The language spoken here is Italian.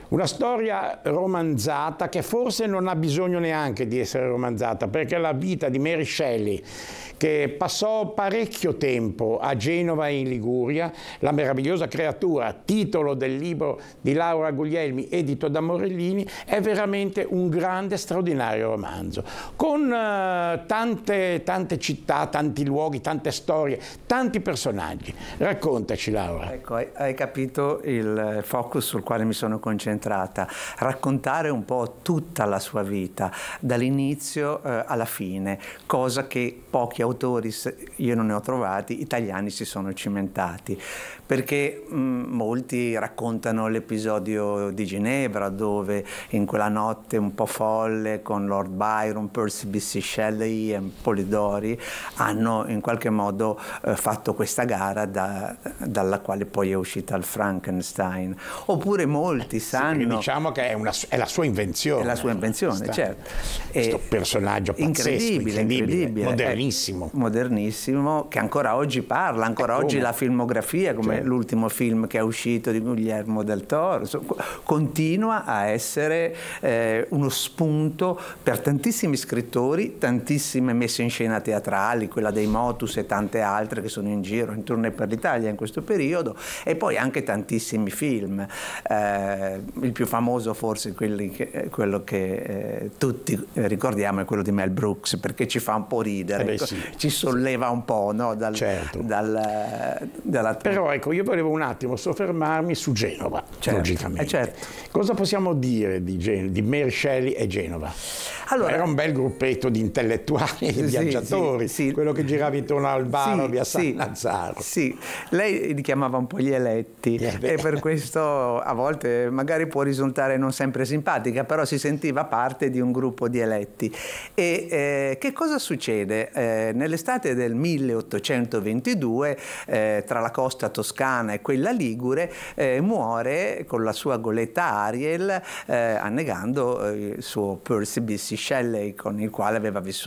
Una storia romanzata che forse non ha bisogno neanche di essere romanzata, perché la vita di Mary Shelley, che passò parecchio tempo a Genova in Liguria, la meravigliosa creatura, titolo del libro di Laura Guglielmi, edito da Morellini, è veramente un grande, straordinario romanzo, con tante città, tanti luoghi, tante storie, tanti personaggi. Raccontaci, Laura. Ecco, hai capito il focus sul quale mi sono concentrata. Raccontare un po' tutta la sua vita, dall'inizio alla fine, cosa che pochi autori, io non ne ho trovati, italiani si sono cimentati, perché molti raccontano l'episodio di Ginevra, dove in quella notte un po' folle con Lord Byron, Percy B.C. Shelley e Polidori hanno in qualche modo fatto questa gara dalla quale poi è uscita il Frankenstein. Oppure molti sanno... Sì, diciamo che è la sua invenzione. È la sua invenzione, certo. Questo personaggio pazzesco, incredibile, modernissimo. Modernissimo, che ancora oggi parla, ancora oggi la filmografia, come l'ultimo film che è uscito di Guillermo del Toro, continua a essere uno spunto per tantissimi scrittori, tantissime messe in scena teatrali, quella dei Motus e tante altre che sono in giro, in tournée per l'Italia in questo periodo, e poi anche tantissimi film. Il più famoso forse quello che tutti ricordiamo è quello di Mel Brooks, perché ci fa un po' ridere, sì. ci solleva un po', no? Però ecco, io volevo un attimo soffermarmi su Genova, logicamente. Certo. Cosa possiamo dire di Mary Shelley e Genova? Allora, era un bel gruppetto di intellettuali e di viaggiatori, quello che girava intorno al bar via San Lazzaro. Sì, lei li chiamava un po' gli eletti e per questo a volte magari può risultare non sempre simpatica, però si sentiva parte di un gruppo di eletti. E che cosa succede? Nell'estate del 1822, tra la costa toscana e quella ligure, muore con la sua goletta Ariel, annegando il suo Percy B.C. Shelley, con il quale aveva vissuto